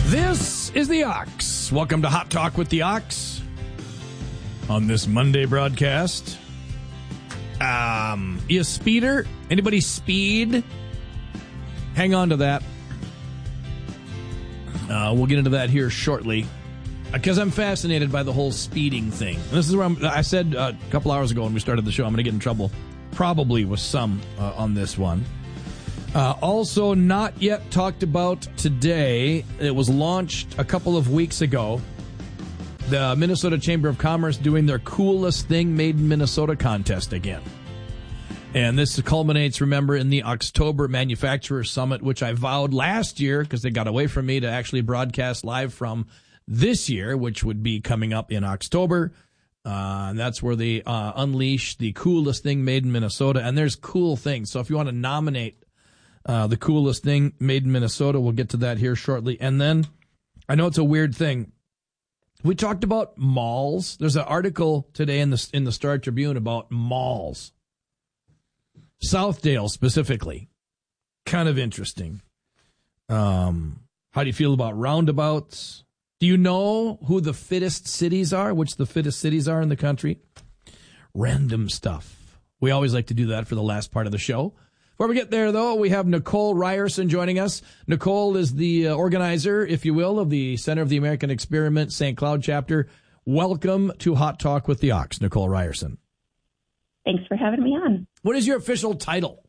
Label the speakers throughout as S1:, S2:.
S1: This is the Ox. Welcome to Hot Talk with the Ox on this Monday broadcast. You a speeder? Anybody speed? Hang on to that. We'll get into that here shortly because I'm fascinated by the whole speeding thing. And this is where I said a couple hours ago when we started the show, I'm going to get in trouble probably with some on this one. Also not yet talked about today. It was launched a couple of weeks ago. The Minnesota Chamber of Commerce doing their coolest thing made in Minnesota contest again. And this culminates, remember, in the October Manufacturer Summit, which I vowed last year because they got away from me to actually broadcast live from this year, which would be coming up in October. And that's where they unleash the coolest thing made in Minnesota. And there's cool things. So if you want to nominate the coolest thing made in Minnesota, we'll get to that here shortly. And then I know it's a weird thing. We talked about malls. There's an article today in the Star Tribune about malls. Southdale specifically. Kind of interesting. How do you feel about roundabouts? Do you know who the fittest cities are? Which the fittest cities are in the country? Random stuff. We always like to do that for the last part of the show. Before we get there, though, we have Nicole Ryerson joining us. Nicole is the organizer, if you will, of the Center of the American Experiment St. Cloud chapter. Welcome to Hot Talk with the Ox, Nicole Ryerson.
S2: Thanks for having me on.
S1: What is your official title?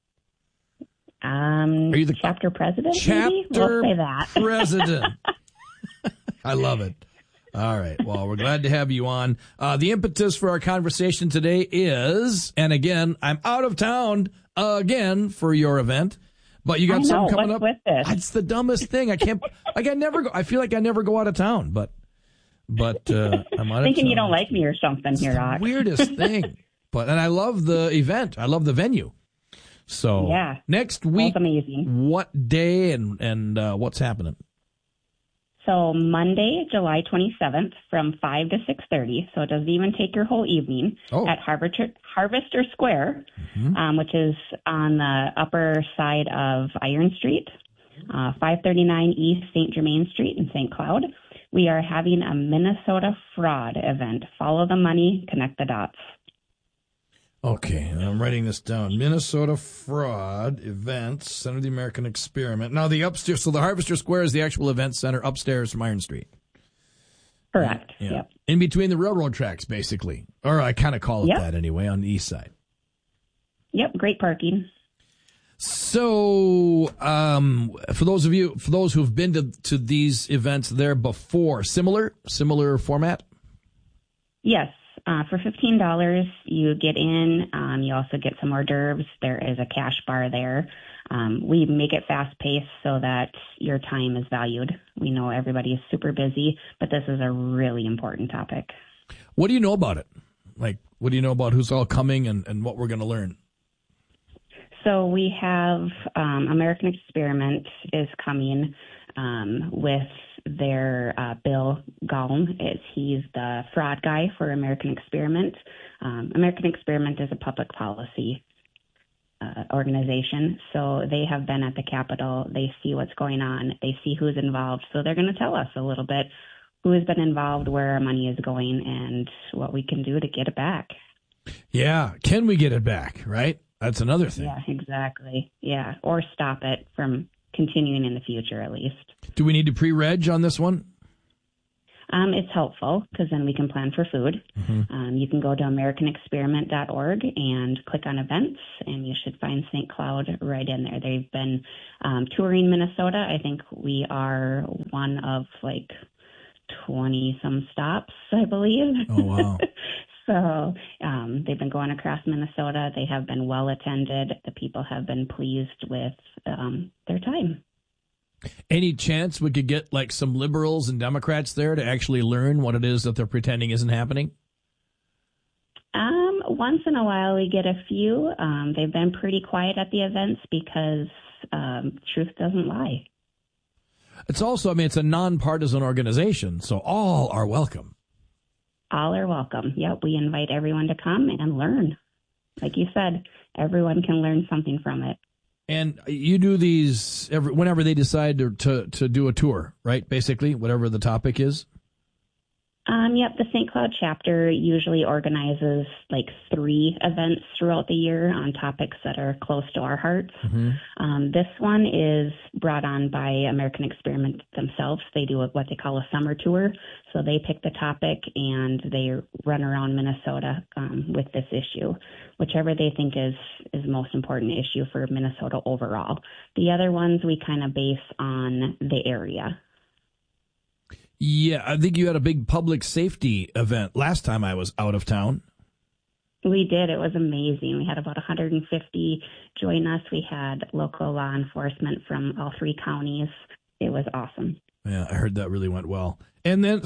S2: Are you the chapter president?
S1: Chapter
S2: we'll say that.
S1: president. I love it. All right. Well, we're glad to have you on. The impetus for our conversation today is, and again, I'm out of town again for your event, but you got something coming up.
S2: With this?
S1: It's the dumbest thing. I can't. Like I never go. I feel like I never go out of town, but I'm out of
S2: thinking
S1: town.
S2: You don't like me or something here, Rock.
S1: Weirdest thing. And I love the event. I love the venue. So
S2: yeah,
S1: next week,
S2: that's amazing.
S1: What day and what's happening?
S2: So Monday, July 27th from 5 to 6:30. So it doesn't even take your whole evening at Harvester Square, which is on the upper side of Iron Street, 539 East St. Germain Street in St. Cloud. We are having a Minnesota fraud event. Follow the money, connect the dots.
S1: Okay, I'm writing this down. Minnesota Fraud Events, Center of the American Experiment. Now, the upstairs, so the Harvester Square is the actual event center upstairs from Iron Street.
S2: Correct.
S1: Yeah.
S2: Yep.
S1: In between the railroad tracks, basically. Or I kind of call it that anyway, on the east side.
S2: Yep, great parking.
S1: So, for those who've been to these events there before, similar format?
S2: Yes. For $15, you get in. You also get some hors d'oeuvres. There is a cash bar there. We make it fast-paced so that your time is valued. We know everybody is super busy, but this is a really important topic.
S1: What do you know about it? Like, what do you know about who's all coming and what we're going to learn?
S2: So we have American Experiment is coming with their Bill Galm. He's the fraud guy for American Experiment. American Experiment is a public policy organization, so they have been at the Capitol. They see what's going on. They see who's involved, so they're going to tell us a little bit who has been involved, where our money is going, and what we can do to get it back. Yeah,
S1: can we get it back, right? That's another thing.
S2: Yeah, exactly. Yeah, or stop it from continuing in the future, at least.
S1: Do we need to pre-reg on this one?
S2: It's helpful because then we can plan for food. Mm-hmm. You can go to AmericanExperiment.org and click on events, and you should find St. Cloud right in there. They've been touring Minnesota. I think we are one of 20-some stops, I believe.
S1: Oh, wow.
S2: So they've been going across Minnesota. They have been well attended. The people have been pleased with their time.
S1: Any chance we could get some liberals and Democrats there to actually learn what it is that they're pretending isn't happening?
S2: Once in a while we get a few. They've been pretty quiet at the events because truth doesn't lie.
S1: It's also, it's a nonpartisan organization, so all are welcome.
S2: All are welcome. Yep, we invite everyone to come and learn. Like you said, everyone can learn something from it.
S1: And you do these whenever they decide to do a tour, right? Basically, whatever the topic is.
S2: Yep, the St. Cloud chapter usually organizes like 3 events throughout the year on topics that are close to our hearts. Mm-hmm. This one is brought on by American Experiment themselves. They do what they call a summer tour. So they pick the topic and they run around Minnesota with this issue, whichever they think is the most important issue for Minnesota overall. The other ones we kind of base on the area.
S1: Yeah, I think you had a big public safety event last time I was out of town.
S2: We did. It was amazing. We had about 150 join us. We had local law enforcement from all 3 counties. It was awesome.
S1: Yeah, I heard that really went well. And then,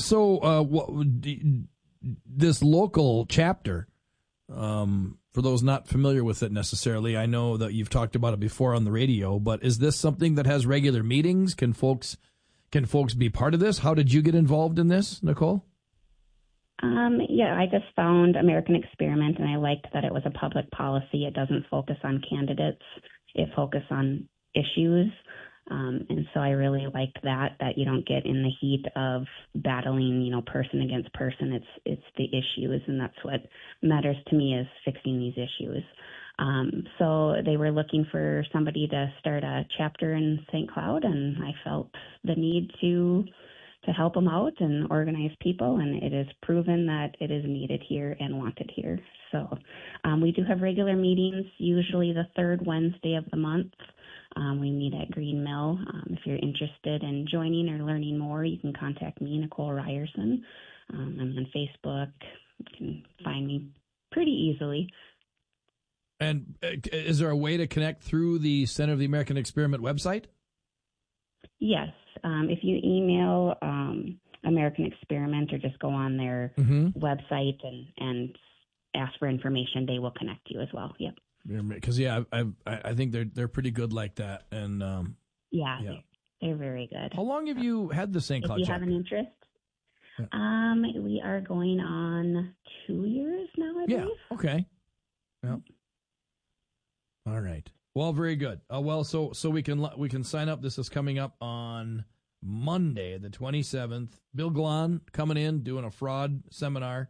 S1: this local chapter, for those not familiar with it necessarily, I know that you've talked about it before on the radio, but is this something that has regular meetings? Can folks be part of this? How did you get involved in this, Nicole?
S2: Yeah, I just found American Experiment, and I liked that it was a public policy. It doesn't focus on candidates. It focuses on issues. And so I really liked that you don't get in the heat of battling, person against person. It's the issues, and that's what matters to me is fixing these issues. So they were looking for somebody to start a chapter in St. Cloud, and I felt the need to help them out and organize people, and it is proven that it is needed here and wanted here. So we do have regular meetings, usually the 3rd Wednesday of the month. We meet at Green Mill. If you're interested in joining or learning more, you can contact me, Nicole Ryerson. I'm on Facebook. You can find me pretty easily.
S1: And is there a way to connect through the Center of the American Experiment website?
S2: Yes. If you email American Experiment or just go on their website and ask for information, they will connect you as well. Yep.
S1: Because I think they're pretty good like that, and
S2: yeah, they're very good.
S1: How long have you had the St. Cloud?
S2: If you have an interest, we are going on 2 years now, I believe.
S1: Yeah. Okay. Yeah. All right. Well, very good. So we can sign up. This is coming up on Monday, the 27th. Bill Glahn coming in, doing a fraud seminar.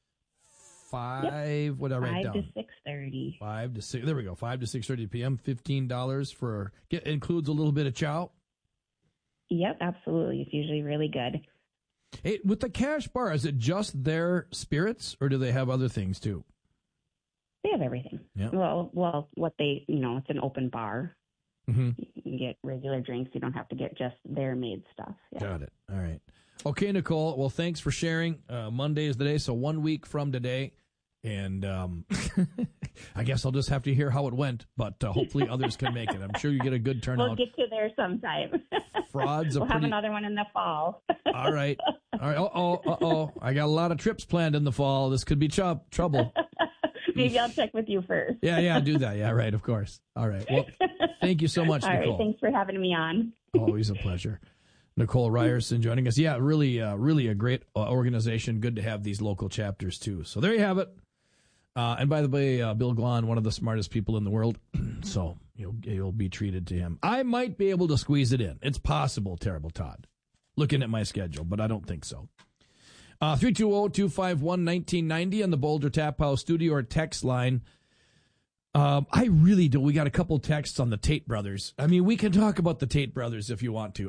S1: 5, what did I write down?
S2: 5 to 6:30.
S1: 5 to 6. There we go. 5 to 6:30 p.m. $15 includes a little bit of chow.
S2: Yep, absolutely. It's usually really good.
S1: Hey, with the Cash Bar, is it just their spirits, or do they have other things too?
S2: They have everything.
S1: Yeah.
S2: Well, what they, it's an open bar. Mm-hmm. You can get regular drinks. You don't have to get just their made stuff. Yeah.
S1: Got it. All right. Okay, Nicole. Well, thanks for sharing. Monday is the day, so 1 week from today. And I guess I'll just have to hear how it went, but hopefully others can make it. I'm sure you get a good turnout.
S2: We'll get you there sometime.
S1: We'll
S2: have another one in the fall.
S1: All right. Uh-oh. I got a lot of trips planned in the fall. This could be trouble.
S2: Maybe I'll check with you first.
S1: Yeah, do that. Yeah, right, of course. All right. Well, thank you so much, Nicole.
S2: All right, thanks for having me on.
S1: Always a pleasure. Nicole Ryerson joining us. Yeah, really a great organization. Good to have these local chapters, too. So there you have it. And by the way, Bill Glahn, one of the smartest people in the world, so you'll be treated to him. I might be able to squeeze it in. It's possible, Terrible Todd, looking at my schedule, but I don't think so. 320-251-1990 on the Boulder Tap House studio or text line. I really do. We got a couple texts on the Tate brothers. I mean, we can talk about the Tate brothers if you want to.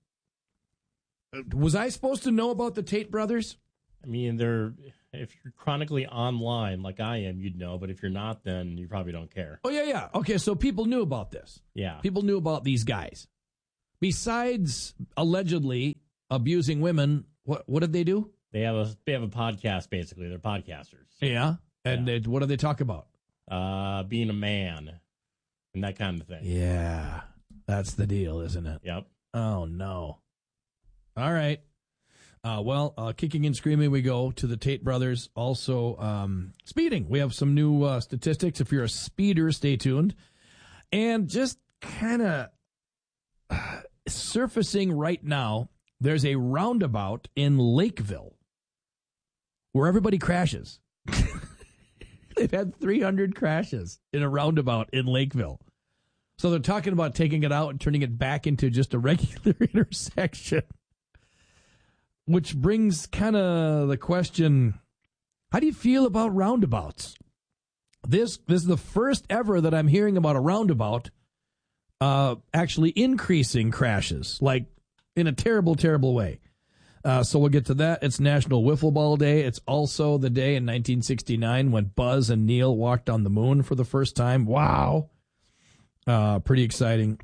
S1: Was I supposed to know about the Tate brothers?
S3: I mean, if you're chronically online like I am, you'd know. But if you're not, then you probably don't care.
S1: Oh, yeah. Okay, so people knew about this.
S3: Yeah.
S1: People knew about these guys. Besides allegedly abusing women, what did they do?
S3: They have a podcast, basically. They're podcasters.
S1: Yeah. And what do they talk about?
S3: Being a man and that kind of thing.
S1: Yeah. That's the deal, isn't it?
S3: Yep.
S1: Oh, no. All right. Kicking and screaming we go to the Tate brothers. Also, speeding. We have some new statistics. If you're a speeder, stay tuned. And just kind of surfacing right now, there's a roundabout in Lakeville where everybody crashes. They've had 300 crashes in a roundabout in Lakeville. So they're talking about taking it out and turning it back into just a regular intersection. Which brings kind of the question, how do you feel about roundabouts? This is the first ever that I'm hearing about a roundabout actually increasing crashes, like in a terrible, terrible way. So we'll get to that. It's National Wiffle Ball Day. It's also the day in 1969 when Buzz and Neil walked on the moon for the first time. Wow. Pretty exciting.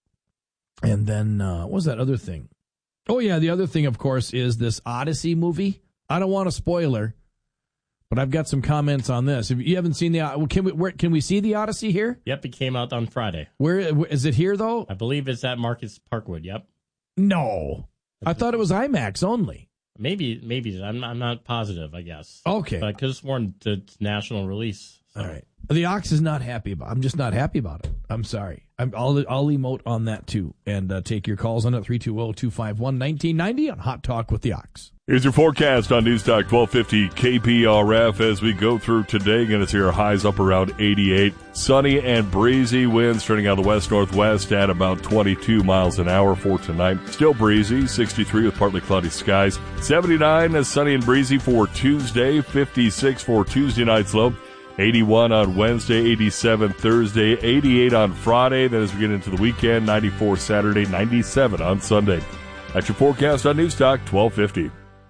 S1: And then what was that other thing? Oh, yeah, the other thing, of course, is this Odyssey movie. I don't want a spoiler, but I've got some comments on this. If you haven't seen can we see the Odyssey here?
S3: Yep, it came out on Friday.
S1: Where is it here, though?
S3: I believe it's at Marcus Parkwood, yep.
S1: No. I thought it was IMAX only.
S3: Maybe. I'm not positive, I guess.
S1: Okay.
S3: But I could have sworn it's national release. So.
S1: All right. The Ox is not happy about it. I'm just not happy about it. I'm sorry. I'll emote on that, too, and take your calls on it, 320-251-1990 on Hot Talk with the Ox.
S4: Here's your forecast on News Talk 1250 KPRF as we go through today. Going to see our highs up around 88. Sunny and breezy winds turning out of the west-northwest at about 22 miles an hour for tonight. Still breezy, 63 with partly cloudy skies. 79 as sunny and breezy for Tuesday. 56 for Tuesday night's low. 81 on Wednesday, 87 Thursday, 88 on Friday. Then as we get into the weekend, 94 Saturday, 97 on Sunday. That's your forecast on News Talk 1250.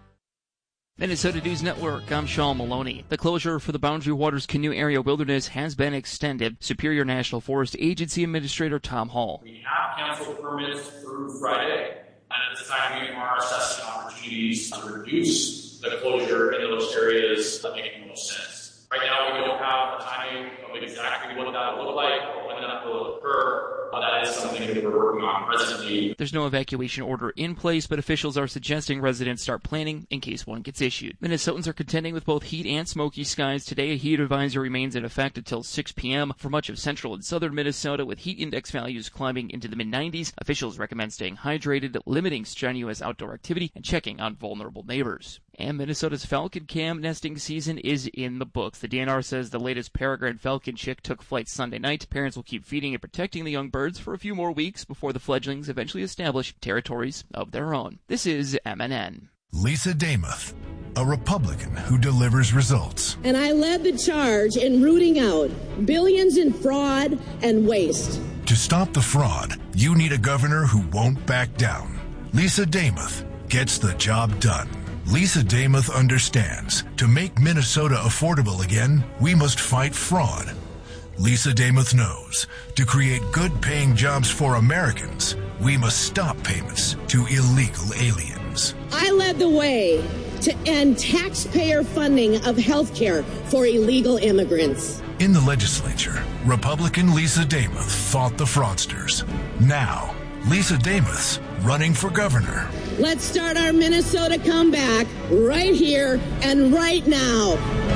S5: Minnesota News Network, I'm Sean Maloney. The closure for the Boundary Waters Canoe Area Wilderness has been extended. Superior National Forest Agency Administrator Tom Hall.
S6: We have canceled permits through Friday, and at this time we are assessing opportunities to reduce the closure in those areas that make the most sense. Right now we don't have a timing of exactly what that will look like or when that will occur, but that is something that we're working on presently.
S5: There's no evacuation order in place, but officials are suggesting residents start planning in case one gets issued. Minnesotans are contending with both heat and smoky skies today. A heat advisory remains in effect until 6 p.m. for much of central and southern Minnesota, with heat index values climbing into the mid-90s. Officials recommend staying hydrated, limiting strenuous outdoor activity, and checking on vulnerable neighbors. And Minnesota's falcon cam nesting season is in the books. The DNR says the latest peregrine falcon chick took flight Sunday night. Parents will keep feeding and protecting the young birds for a few more weeks before the fledglings eventually establish territories of their own. This is MNN.
S7: Lisa Damuth, a Republican who delivers results.
S8: And I led the charge in rooting out billions in fraud and waste.
S7: To stop the fraud, you need a governor who won't back down. Lisa Damuth gets the job done. Lisa Damuth understands, to make Minnesota affordable again, we must fight fraud. Lisa Damuth knows, to create good-paying jobs for Americans, we must stop payments to illegal aliens.
S8: I led the way to end taxpayer funding of health care for illegal immigrants.
S7: In the legislature, Republican Lisa Damuth fought the fraudsters. Now, Lisa Damuth's running for governor.
S8: Let's start our Minnesota comeback right here and right now.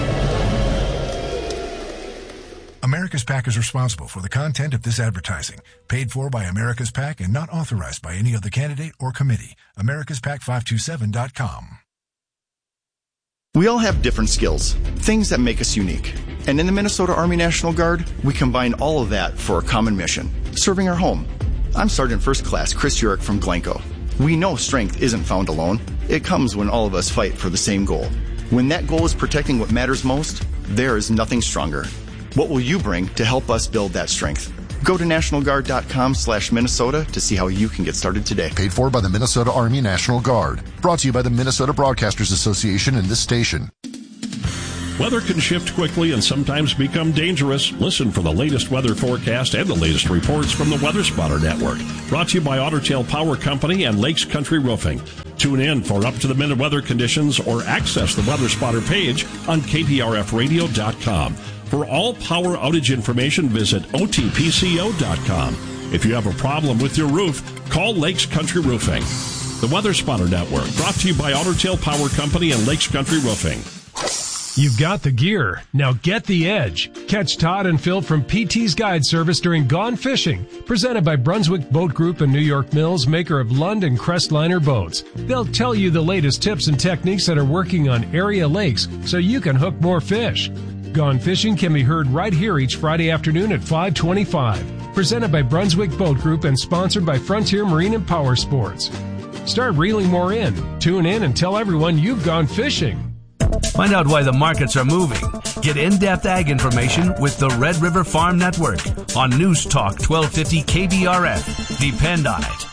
S7: America's PAC is responsible for the content of this advertising. Paid for by America's PAC and not authorized by any other candidate or committee. AmericasPAC527.com.
S9: We all have different skills, things that make us unique. And in the Minnesota Army National Guard, we combine all of that for a common mission, serving our home. I'm Sergeant First Class Chris Urich from Glencoe. We know strength isn't found alone. It comes when all of us fight for the same goal. When that goal is protecting what matters most, there is nothing stronger. What will you bring to help us build that strength? Go to nationalguard.com/Minnesota to see how you can get started today.
S10: Paid for by the Minnesota Army National Guard. Brought to you by the Minnesota Broadcasters Association and this station.
S11: Weather can shift quickly and sometimes become dangerous. Listen for the latest weather forecast and the latest reports from the Weather Spotter Network. Brought to you by Otter Tail Power Company and Lakes Country Roofing. Tune in for up-to-the-minute weather conditions or access the Weather Spotter page on KPRFradio.com. For all power outage information, visit OTPCO.com. If you have a problem with your roof, call Lakes Country Roofing. The Weather Spotter Network, brought to you by Otter Tail Power Company and Lakes Country Roofing.
S12: You've got the gear. Now get the edge. Catch Todd and Phil from PT's Guide Service during Gone Fishing, presented by Brunswick Boat Group and New York Mills, maker of Lund and Crestliner boats. They'll tell you the latest tips and techniques that are working on area lakes so you can hook more fish. Gone Fishing can be heard right here each Friday afternoon at 5:25. presented by Brunswick Boat Group and sponsored by Frontier Marine and Power Sports. Start reeling more in. Tune in and tell everyone you've gone fishing.
S13: Find out why the markets are moving. Get in-depth ag information with the Red River Farm Network on News Talk 1250 KBRF. Depend on it.